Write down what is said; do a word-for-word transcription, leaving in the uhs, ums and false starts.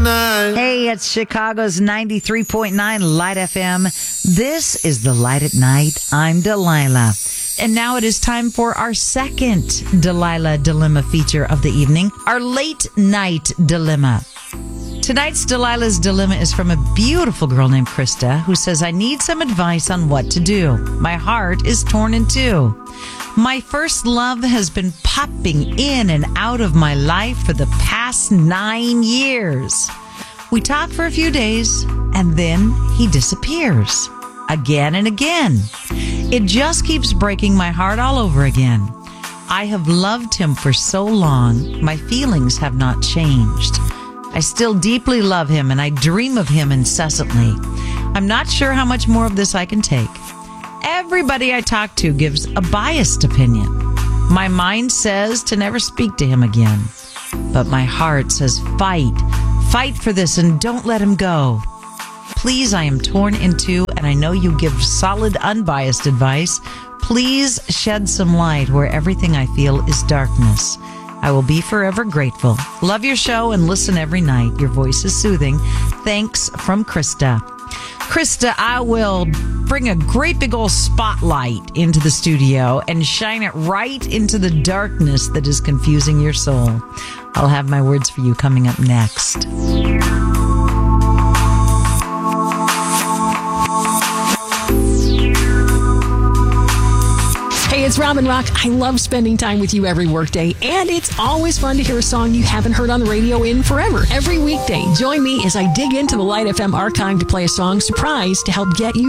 night. Hey, it's Chicago's ninety-three point nine Light F M. This is The Light at Night. I'm Delilah. And now it is time for our second Delilah Dilemma feature of the evening, our late night dilemma. Tonight's Delilah's Dilemma is from a beautiful girl named Krista, who says, I need some advice on what to do. My heart is torn in two. My first love has been popping in and out of my life for the past nine years. We talk for a few days, and then he disappears. Again and again. It just keeps breaking my heart all over again. I have loved him for so long, my feelings have not changed. I still deeply love him, and I dream of him incessantly. I'm not sure how much more of this I can take. Everybody I talk to gives a biased opinion. My mind says to never speak to him again. But my heart says fight. Fight for this and don't let him go. Please, I am torn in two, and I know you give solid, unbiased advice. Please shed some light where everything I feel is darkness. I will be forever grateful. Love your show and listen every night. Your voice is soothing. Thanks from Krista. Krista, I will bring a great big old spotlight into the studio and shine it right into the darkness that is confusing your soul. I'll have my words for you coming up next. Hey, it's Robin Rock. I love spending time with you every workday, and it's always fun to hear a song you haven't heard on the radio in forever. Every weekday, join me as I dig into the Light F M archive to play a song surprise to help get you